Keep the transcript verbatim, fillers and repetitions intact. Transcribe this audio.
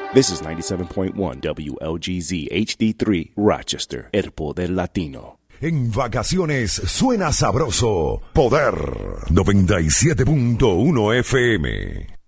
This is ninety-seven point one W L G Z H D three, Rochester, El Poder Latino. En vacaciones suena sabroso. Poder noventa y siete punto uno F M.